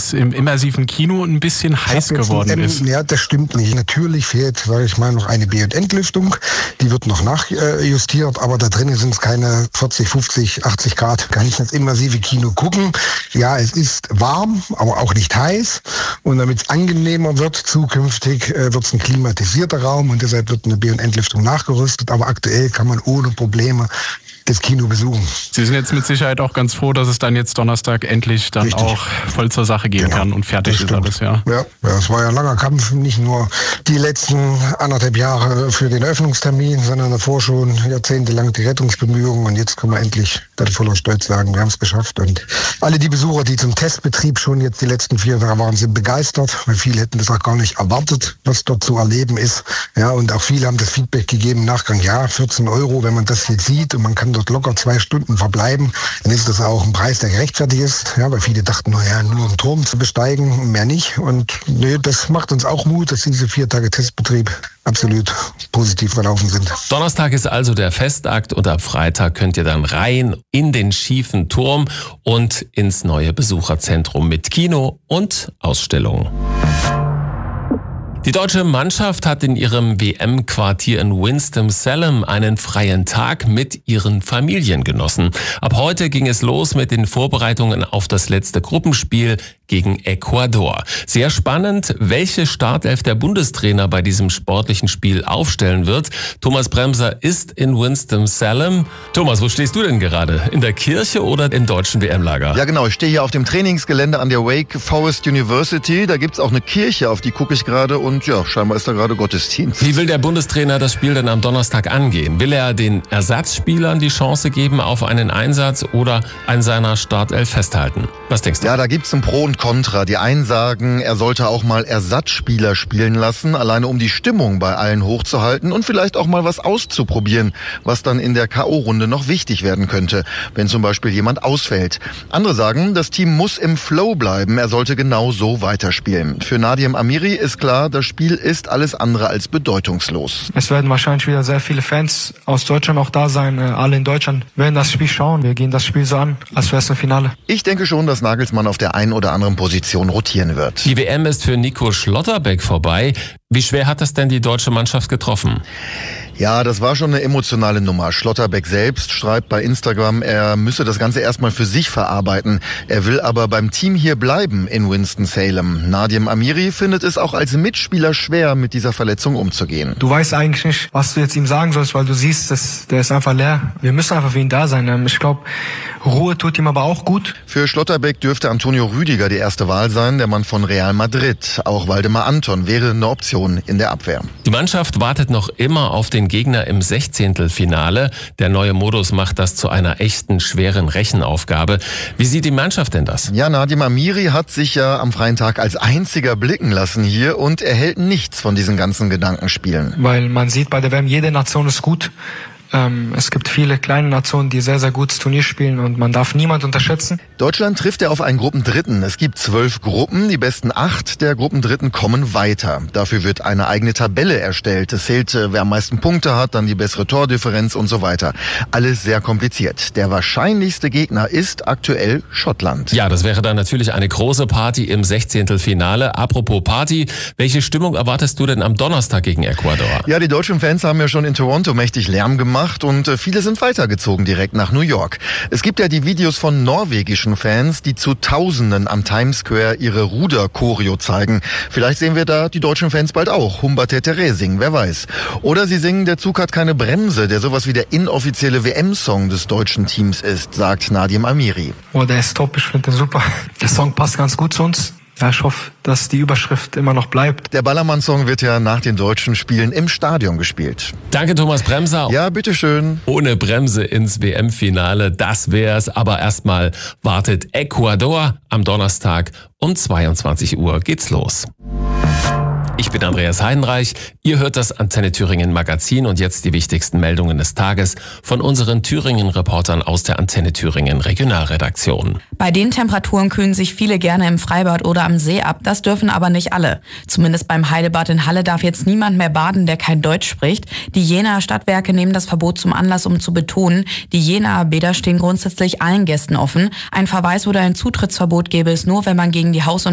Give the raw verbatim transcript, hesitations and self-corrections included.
es im immersiven Kino ein bisschen heiß geworden ein, ist. Ja, das stimmt nicht. Natürlich fehlt, sage ich mal, noch eine B- und Entlüftung. Die wird noch nachjustiert, aber da drinnen sind es keine vierzig, fünfzig, achtzig Grad. Kann ich das immersive Kino gucken. Ja, es ist warm, aber auch nicht heiß. Und damit es angenehmer wird zukünftig, äh, wird es ein klimatisierter Raum und deshalb wird eine B- und Entlüftung nachgerüstet. Aber aktuell kann man ohne Probleme das Kino besuchen. Sie sind jetzt mit Sicherheit auch ganz froh, dass es dann jetzt Donnerstag endlich dann Richtig. auch voll zur Sache gehen Genau. kann und fertig ist alles, ja. Ja, ja, es war ja ein langer Kampf, nicht nur die letzten anderthalb Jahre für den Öffnungstermin, sondern davor schon jahrzehntelang die Rettungsbemühungen und jetzt können wir endlich dann voller Stolz sagen, wir haben es geschafft und alle die Besucher, die zum Testbetrieb schon jetzt die letzten vier Tage waren, sind begeistert, weil viele hätten das auch gar nicht erwartet, was dort zu erleben ist. Ja, und auch viele haben das Feedback gegeben im Nachgang, ja, vierzehn Euro, wenn man das jetzt sieht und man kann dort locker zwei Stunden verbleiben, dann ist das auch ein Preis, der gerechtfertigt ist. Ja, weil viele dachten, naja, nur einen Turm zu besteigen, mehr nicht. Und nee, das macht uns auch Mut, dass diese vier Tage Testbetrieb absolut positiv verlaufen sind. Donnerstag ist also der Festakt und ab Freitag könnt ihr dann rein in den schiefen Turm und ins neue Besucherzentrum mit Kino und Ausstellung. Die deutsche Mannschaft hat in ihrem W M-Quartier in Winston-Salem einen freien Tag mit ihren Familien genossen. Ab heute ging es los mit den Vorbereitungen auf das letzte Gruppenspiel gegen Ecuador. Sehr spannend, welche Startelf der Bundestrainer bei diesem sportlichen Spiel aufstellen wird. Thomas Bremser ist in Winston-Salem. Thomas, wo stehst du denn gerade? In der Kirche oder im deutschen W M-Lager? Ja genau, ich stehe hier auf dem Trainingsgelände an der Wake Forest University. Da gibt's auch eine Kirche, auf die gucke ich gerade und Und ja, scheinbar ist da gerade Gottesdienst. Wie will der Bundestrainer das Spiel denn am Donnerstag angehen? Will er den Ersatzspielern die Chance geben auf einen Einsatz oder an seiner Startelf festhalten? Was denkst du? Ja, da gibt's ein Pro und Contra. Die einen sagen, er sollte auch mal Ersatzspieler spielen lassen, alleine um die Stimmung bei allen hochzuhalten und vielleicht auch mal was auszuprobieren, was dann in der K O-Runde noch wichtig werden könnte, wenn zum Beispiel jemand ausfällt. Andere sagen, das Team muss im Flow bleiben. Er sollte genau so weiterspielen. Für Nadim Amiri ist klar, das Spiel ist alles andere als bedeutungslos. Es werden wahrscheinlich wieder sehr viele Fans aus Deutschland auch da sein. Alle in Deutschland werden das Spiel schauen. Wir gehen das Spiel so an, als wäre es ein Finale. Ich denke schon, dass Nagelsmann auf der einen oder anderen Position rotieren wird. Die W M ist für Nico Schlotterbeck vorbei. Wie schwer hat das denn die deutsche Mannschaft getroffen? Ja, das war schon eine emotionale Nummer. Schlotterbeck selbst schreibt bei Instagram, er müsse das Ganze erstmal für sich verarbeiten. Er will aber beim Team hier bleiben in Winston-Salem. Nadim Amiri findet es auch als Mitspieler schwer, mit dieser Verletzung umzugehen. Du weißt eigentlich nicht, was du jetzt ihm sagen sollst, weil du siehst, dass der ist einfach leer. Wir müssen einfach für ihn da sein. Ich glaube, Ruhe tut ihm aber auch gut. Für Schlotterbeck dürfte Antonio Rüdiger die erste Wahl sein, der Mann von Real Madrid. Auch Waldemar Anton wäre eine Option in der Abwehr. Die Mannschaft wartet noch immer auf den Gegner im Sechzehntelfinale. Der neue Modus macht das zu einer echten schweren Rechenaufgabe. Wie sieht die Mannschaft denn das? Ja, Nadim Amiri hat sich ja am freien Tag als einziger blicken lassen hier und er hält nichts von diesen ganzen Gedankenspielen. Weil man sieht bei der W M, jede Nation ist gut. Ähm, es gibt viele kleine Nationen, die sehr, sehr gutes Turnier spielen und man darf niemand unterschätzen. Deutschland trifft ja auf einen Gruppendritten. Es gibt zwölf Gruppen. Die besten acht der Gruppendritten kommen weiter. Dafür wird eine eigene Tabelle erstellt. Es zählt, wer am meisten Punkte hat, dann die bessere Tordifferenz und so weiter. Alles sehr kompliziert. Der wahrscheinlichste Gegner ist aktuell Schottland. Ja, das wäre dann natürlich eine große Party im Sechzehntelfinale. Apropos Party, welche Stimmung erwartest du denn am Donnerstag gegen Ecuador? Ja, die deutschen Fans haben ja schon in Toronto mächtig Lärm gemacht. Und viele sind weitergezogen direkt nach New York. Es gibt ja die Videos von norwegischen Fans, die zu Tausenden am Times Square ihre Ruder-Choreo zeigen. Vielleicht sehen wir da die deutschen Fans bald auch Humba Tetere singen, wer weiß. Oder sie singen Der Zug hat keine Bremse, der sowas wie der inoffizielle W M-Song des deutschen Teams ist, sagt Nadim Amiri. Oh, der ist top, ich finde den super. Der Song passt ganz gut zu uns. Ja, ich hoffe, dass die Überschrift immer noch bleibt. Der Ballermann-Song wird ja nach den deutschen Spielen im Stadion gespielt. Danke, Thomas Bremser. Ja, bitteschön. Ohne Bremse ins W M-Finale, das wär's. Aber erstmal wartet Ecuador am Donnerstag um zweiundzwanzig Uhr geht's los. Ich bin Andreas Heidenreich. Ihr hört das Antenne Thüringen Magazin und jetzt die wichtigsten Meldungen des Tages von unseren Thüringen-Reportern aus der Antenne Thüringen Regionalredaktion. Bei den Temperaturen kühlen sich viele gerne im Freibad oder am See ab. Das dürfen aber nicht alle. Zumindest beim Heidebad in Halle darf jetzt niemand mehr baden, der kein Deutsch spricht. Die Jenaer Stadtwerke nehmen das Verbot zum Anlass, um zu betonen, die Jenaer Bäder stehen grundsätzlich allen Gästen offen. Ein Verweis oder ein Zutrittsverbot gäbe es nur, wenn man gegen die Haus- und